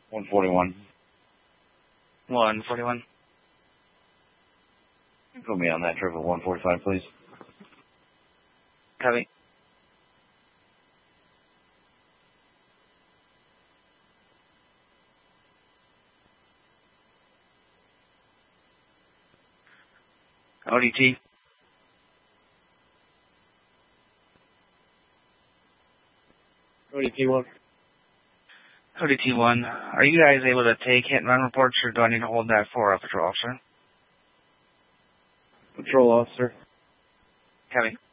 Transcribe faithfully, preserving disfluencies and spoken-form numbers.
one forty-one. one forty-one. Put me on that trip at one forty-five, please. Copy. O D T. O D T one. O D T one. Are you guys able to take hit and run reports, or do I need to hold that for a patrol officer? Patrol officer. Copy.